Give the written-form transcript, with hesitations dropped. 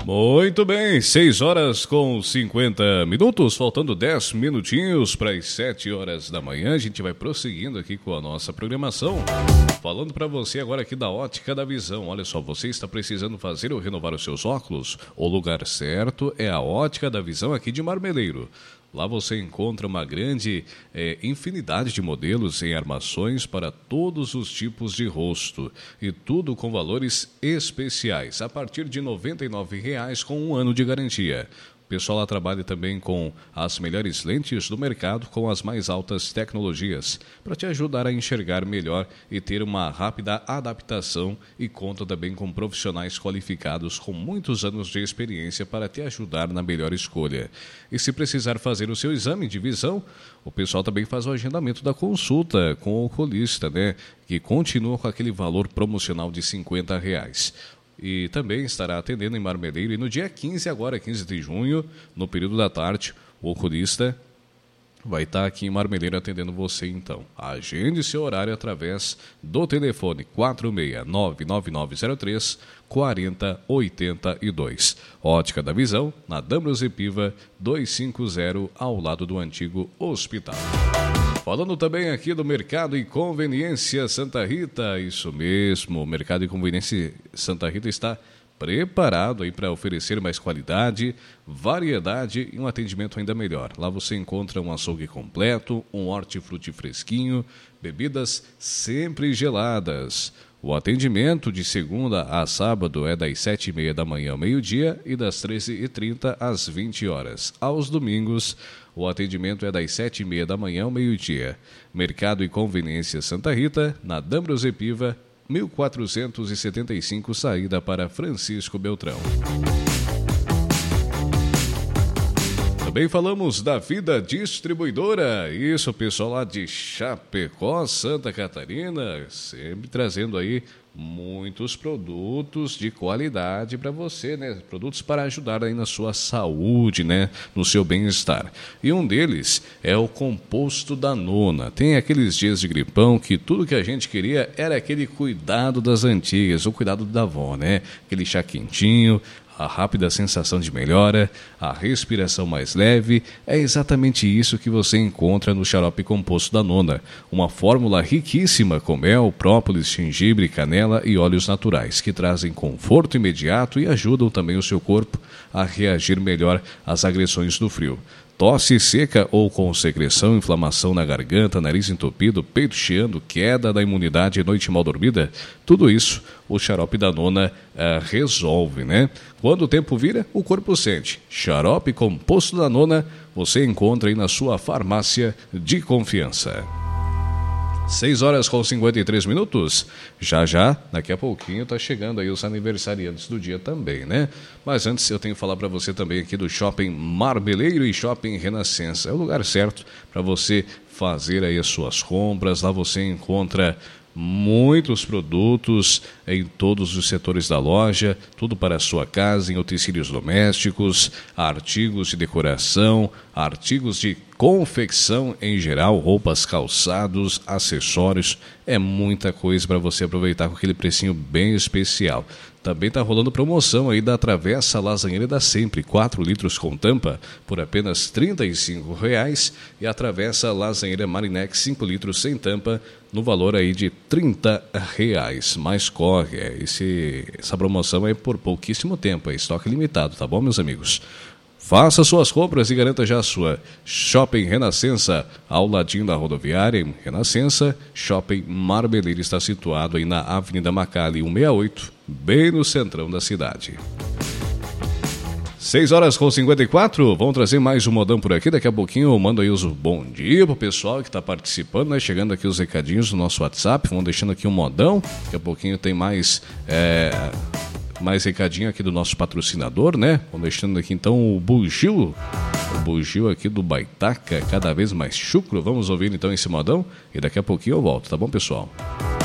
Muito bem, 6 horas com 50 minutos, faltando 10 minutinhos para as 7 horas da manhã. A gente vai prosseguindo aqui com a nossa programação. Falando para você agora aqui da Ótica da Visão. Olha só, você está precisando fazer ou renovar os seus óculos? O lugar certo é a Ótica da Visão aqui de Marmeleiro. Lá você encontra uma grande infinidade de modelos em armações para todos os tipos de rosto. E tudo com valores especiais, a partir de R$ 99,00 com 1 ano de garantia. O pessoal lá trabalha também com as melhores lentes do mercado, com as mais altas tecnologias, para te ajudar a enxergar melhor e ter uma rápida adaptação, e conta também com profissionais qualificados com muitos anos de experiência para te ajudar na melhor escolha. E se precisar fazer o seu exame de visão, o pessoal também faz o agendamento da consulta com o oculista, né? Que continua com aquele valor promocional de R$ 50,00. E também estará atendendo em Marmeleiro. E no dia 15, agora 15 de junho, no período da tarde, o oculista vai estar aqui em Marmeleiro atendendo você então. Agende seu horário através do telefone 469-9903-4082. Ótica da Visão, na Dambrose Piva 250, ao lado do antigo hospital. Falando também aqui do Mercado e Conveniência Santa Rita, isso mesmo, o Mercado e Conveniência Santa Rita está preparado aí para oferecer mais qualidade, variedade e um atendimento ainda melhor. Lá você encontra um açougue completo, um hortifruti fresquinho, bebidas sempre geladas. O atendimento de segunda a sábado é das 7h30 da manhã ao meio-dia e das 13h30 às 20 horas. Aos domingos, o atendimento é das 7h30 da manhã ao meio-dia. Mercado e Conveniência Santa Rita, na Dambrose Piva, 1475, saída para Francisco Beltrão. Também falamos da Vida Distribuidora, isso, pessoal lá de Chapecó, Santa Catarina, sempre trazendo aí muitos produtos de qualidade para você, né? Produtos para ajudar aí na sua saúde, né? No seu bem-estar. E um deles é o composto da nona. Tem aqueles dias de gripão que tudo que a gente queria era aquele cuidado das antigas, o cuidado da avó, né? Aquele chá quentinho, a rápida sensação de melhora, a respiração mais leve, é exatamente isso que você encontra no xarope composto da nona. Uma fórmula riquíssima com mel, própolis, gengibre, canela e óleos naturais, que trazem conforto imediato e ajudam também o seu corpo a reagir melhor às agressões do frio. Tosse seca ou com secreção, inflamação na garganta, nariz entupido, peito chiando, queda da imunidade e noite mal dormida, tudo isso o xarope da nona resolve, né? Quando o tempo vira, o corpo sente. Xarope composto da nona você encontra aí na sua farmácia de confiança. 6 horas com 53 minutos. Já, daqui a pouquinho tá chegando aí os aniversariantes do dia também, né? Mas antes eu tenho que falar para você também aqui do Shopping Marmeleiro e Shopping Renascença. É o lugar certo para você fazer aí as suas compras. Lá você encontra muitos produtos em todos os setores da loja, tudo para a sua casa, em utensílios domésticos, artigos de decoração, artigos de confecção em geral, roupas, calçados, acessórios, é muita coisa para você aproveitar com aquele precinho bem especial. Também está rolando promoção aí da Travessa Lasanheira da Sempre, 4 litros com tampa, por apenas R$ 35,00, e a Travessa Lasanheira Marinex, 5 litros sem tampa, no valor aí de R$ 30,00. Mas corre, essa promoção é por pouquíssimo tempo, é estoque limitado, tá bom, meus amigos? Faça suas compras e garanta já a sua. Shopping Renascença, ao ladinho da rodoviária, em Renascença. Shopping Marmeleiro está situado aí na Avenida Macali 168, bem no centrão da cidade. 6 horas com 54, vamos trazer mais um modão por aqui. Daqui a pouquinho eu mando aí os bom dia pro pessoal que está participando, né? Chegando aqui os recadinhos no nosso WhatsApp, vamos deixando aqui um modão. Daqui a pouquinho tem mais recadinho aqui do nosso patrocinador, né? Vamos deixando aqui então o bugio aqui do Baitaca, cada vez mais chucro. Vamos ouvir então esse modão e daqui a pouquinho eu volto, tá bom, pessoal?